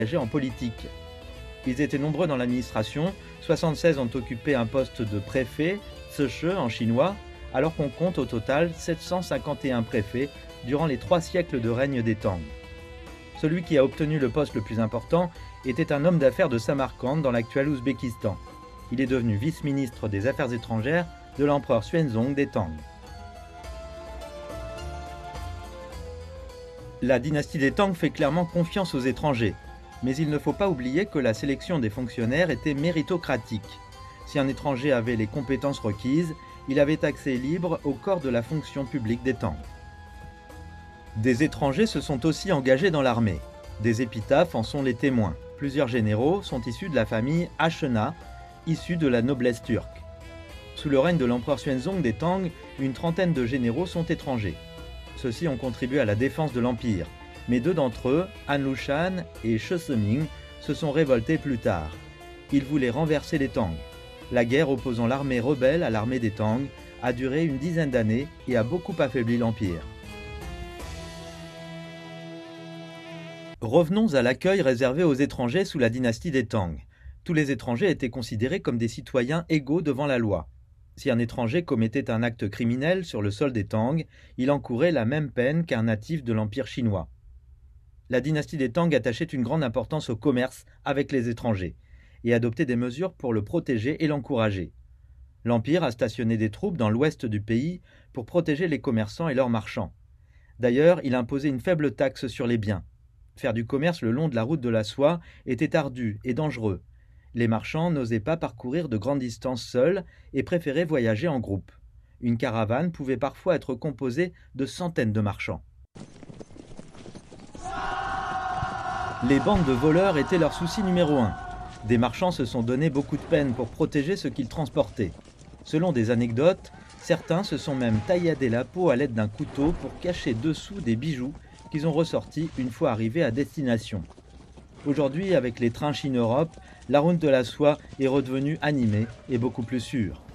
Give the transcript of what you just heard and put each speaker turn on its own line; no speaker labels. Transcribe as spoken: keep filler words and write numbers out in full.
engagés en politique. Ils étaient nombreux dans l'administration, soixante-seize ont occupé un poste de préfet, Ceche en chinois, alors qu'on compte au total sept cent cinquante et un préfets durant les trois siècles de règne des Tang. Celui qui a obtenu le poste le plus important était un homme d'affaires de Samarcande dans l'actuel Ouzbékistan. Il est devenu vice-ministre des Affaires étrangères de l'empereur Xuanzong des Tang. La dynastie des Tang fait clairement confiance aux étrangers, mais il ne faut pas oublier que la sélection des fonctionnaires était méritocratique. Si un étranger avait les compétences requises, il avait accès libre au corps de la fonction publique des Tang. Des étrangers se sont aussi engagés dans l'armée. Des épitaphes en sont les témoins. Plusieurs généraux sont issus de la famille Ashena, issue de la noblesse turque. Sous le règne de l'empereur Xuanzong des Tang, une trentaine de généraux sont étrangers. Ceux-ci ont contribué à la défense de l'Empire, mais deux d'entre eux, Han Lushan et She Seming, se sont révoltés plus tard. Ils voulaient renverser les Tang. La guerre opposant l'armée rebelle à l'armée des Tang a duré une dizaine d'années et a beaucoup affaibli l'Empire. Revenons à l'accueil réservé aux étrangers sous la dynastie des Tang. Tous les étrangers étaient considérés comme des citoyens égaux devant la loi. Si un étranger commettait un acte criminel sur le sol des Tang, il encourait la même peine qu'un natif de l'Empire chinois. La dynastie des Tang attachait une grande importance au commerce avec les étrangers et adoptait des mesures pour le protéger et l'encourager. L'Empire a stationné des troupes dans l'ouest du pays pour protéger les commerçants et leurs marchands. D'ailleurs, il imposait une faible taxe sur les biens. Faire du commerce le long de la route de la soie était ardu et dangereux. Les marchands n'osaient pas parcourir de grandes distances seuls et préféraient voyager en groupe. Une caravane pouvait parfois être composée de centaines de marchands. Les bandes de voleurs étaient leur souci numéro un. Des marchands se sont donné beaucoup de peine pour protéger ce qu'ils transportaient. Selon des anecdotes, certains se sont même tailladé la peau à l'aide d'un couteau pour cacher dessous des bijoux qu'ils ont ressortis une fois arrivés à destination. Aujourd'hui, avec les trains Chine-Europe, la route de la soie est redevenue animée et beaucoup plus sûre.